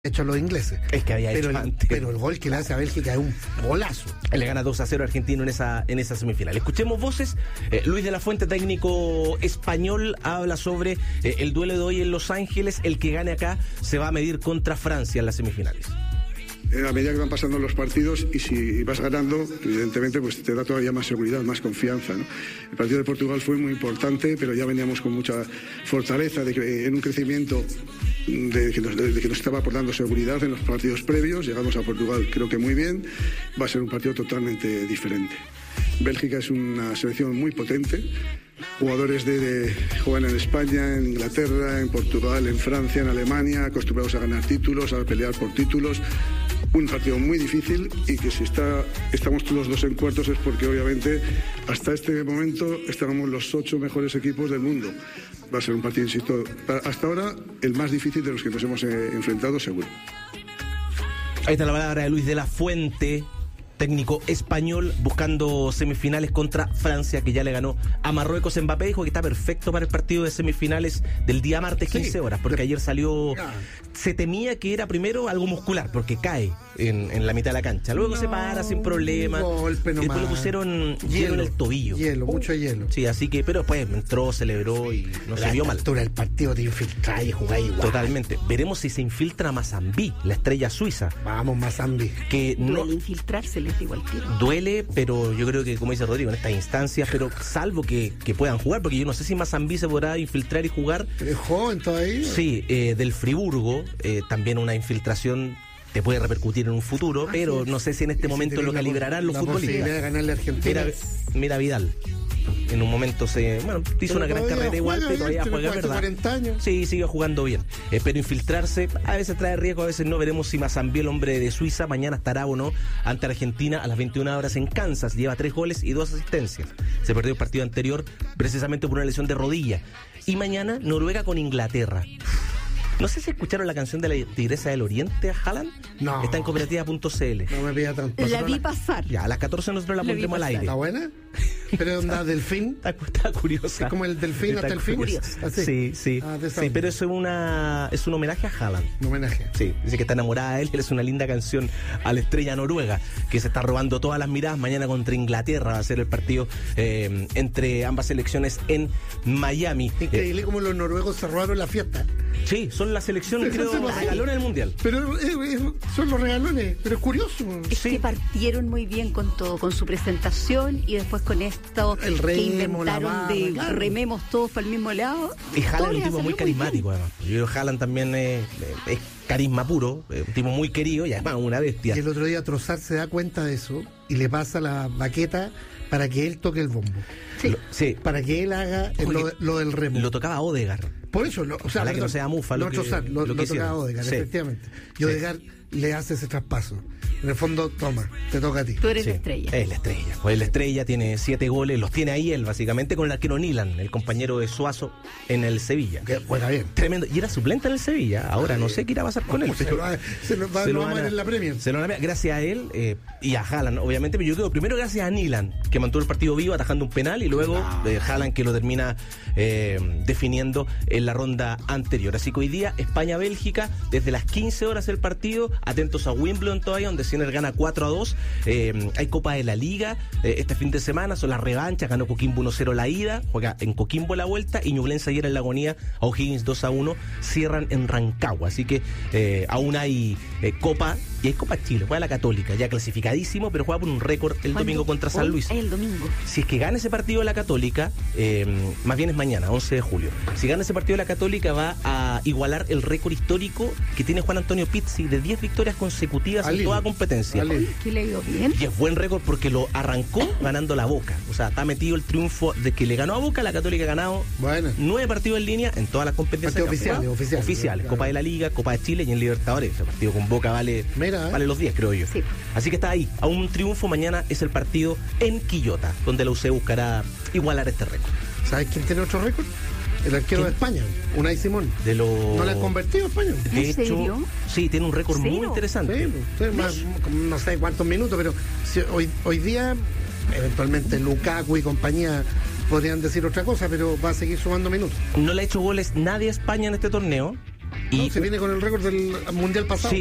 hecho los ingleses. Es que había hecho antes. Pero el gol que le hace a Bélgica es un golazo. Le gana 2-0 a Argentino en esa semifinal. Escuchemos voces. Luis de la Fuente, técnico español, habla sobre el duelo de hoy en Los Ángeles. El que gane acá se va a medir contra Francia en las semifinales. A medida que van pasando los partidos y si vas ganando, evidentemente pues te da todavía más seguridad, más confianza, ¿no? El partido de Portugal fue muy importante, pero ya veníamos con mucha fortaleza en un crecimiento de que nos estaba aportando seguridad en los partidos previos. Llegamos a Portugal creo que muy bien. Va a ser un partido totalmente diferente. Bélgica es una selección muy potente. Jugadores juegan en España, en Inglaterra, en Portugal, en Francia, en Alemania, acostumbrados a ganar títulos, a pelear por títulos. Un partido muy difícil y que si estamos todos los dos en cuartos es porque obviamente hasta este momento estábamos los 8 mejores equipos del mundo. Va a ser un partido, insisto, hasta ahora el más difícil de los que nos hemos enfrentado seguro. Ahí está la palabra de Luis de la Fuente, técnico español, buscando semifinales contra Francia, que ya le ganó a Marruecos. Mbappé dijo que está perfecto para el partido de semifinales del día martes, 15 horas, porque ayer salió, se temía que era primero algo muscular, porque cae en la mitad de la cancha, luego se para sin problema, golpe nomás. Después le pusieron hielo en el tobillo, mucho hielo. Sí, así que, pero después entró, celebró y no se vio mal. El partido te infiltra y jugáis igual. Totalmente. Veremos si se infiltra Mazambi, la estrella suiza. Vamos, Mazambi. Que no infiltrarse igual tiro. Duele, pero yo creo que, como dice Rodrigo, en estas instancias, pero salvo que puedan jugar, porque yo no sé si Mazambi se podrá infiltrar y jugar. ¿Es joven todavía? Sí, del Friburgo, también una infiltración te puede repercutir en un futuro, pero no sé si en este momento lo calibrarán los futbolistas. De ganarle a Argentina. Mira Vidal. En un momento hizo una gran carrera igual, pero todavía juega, ¿verdad? 40 años. Sí, sigue jugando bien. Pero infiltrarse a veces trae riesgo, a veces no. Veremos si Mazambi, el hombre de Suiza, mañana estará o no ante Argentina a las 21 horas en Kansas. Lleva 3 goles y 2 asistencias. Se perdió el partido anterior precisamente por una lesión de rodilla. Y mañana Noruega con Inglaterra. No sé si escucharon la canción de la Tigresa del Oriente a Haaland. No. Está en cooperativa.cl. No me pida tanto. La vi pasar. Ya, a las 14 nosotros la pondremos al aire. ¿Está buena? ¿Pero onda delfín? Está curiosa. ¿Es como el delfín hasta el fin? Sí. Sí, pero eso es un homenaje a Haaland. Un homenaje. Sí, dice que está enamorada de él. Es una linda canción a la estrella noruega, que se está robando todas las miradas. Mañana contra Inglaterra va a ser el partido entre ambas selecciones en Miami. Increíble como los noruegos se robaron la fiesta. Sí, son la selección, creo, regalones del mundial. Pero son los regalones, pero es curioso. Es que partieron muy bien con todo, con su presentación y después con esto el remo, que inventaron rememos todos para el mismo lado. Y Haaland es un tipo muy carismático, además. Yo creo que Haaland también es carisma puro, un tipo muy querido y además una bestia. Y el otro día Trossard se da cuenta de eso y le pasa la baqueta para que él toque el bombo. Sí. Para que él haga lo del remo. Lo tocaba Odegaard. Por eso, ojalá que no sea Mufa lo tocaba Odegaard, efectivamente. Y Odegaard le hace ese traspaso. En el fondo, toma, te toca a ti. Tú eres la estrella. Es la estrella. Pues la estrella tiene 7 goles, los tiene ahí él, básicamente, con el arquero Nilan, el compañero de Suazo en el Sevilla. Que juega bien. Tremendo. Y era suplente en el Sevilla. Ahora no sé qué irá a pasar con él. Se lo van a ver en la Premier. Gracias a él y a Haaland, obviamente. Pero yo creo primero gracias a Nilan, que mantuvo el partido vivo atajando un penal, y luego Haaland, que lo termina definiendo en la ronda anterior. Así que hoy día España-Bélgica, desde las 15 horas el partido. Atentos a Wimbledon todavía, donde Sinner gana 4-2. Hay Copa de la Liga este fin de semana, son las revanchas. Ganó Coquimbo 1-0 la ida, juega en Coquimbo la vuelta, y Ñublense ayer en la Agonía a O'Higgins 2-1, cierran en Rancagua. Así que aún hay Copa, y hay Copa Chile, juega la Católica, ya clasificadísimo, pero juega por un récord el domingo contra San Luis. El domingo. Si es que gana ese partido de la Católica, más bien es mañana, 11 de julio. Si gana ese partido de la Católica, va a igualar el récord histórico que tiene Juan Antonio Pizzi de 10 victorias consecutivas en toda competencia. Que le dio bien. Y es buen récord porque lo arrancó ganando la Boca. O sea, está metido el triunfo de que le ganó a Boca. La Católica ha ganado 9 partidos en línea en todas las competencias oficiales. Copa de la Liga, Copa de Chile y en Libertadores. El partido con Boca vale los 10, creo yo. Sí. Así que está ahí. A un triunfo. Mañana es el partido en Quillota, donde la UC buscará igualar este récord. ¿Sabes quién tiene otro récord? El arquero de España, Unai Simón. ¿No le han convertido a España? De hecho, sí, tiene un récord muy interesante. Sí, no sé cuántos minutos, pero hoy día, eventualmente Lukaku y compañía podrían decir otra cosa, pero va a seguir sumando minutos. No le ha hecho goles nadie a España en este torneo. Y se viene con el récord del mundial pasado. Sí,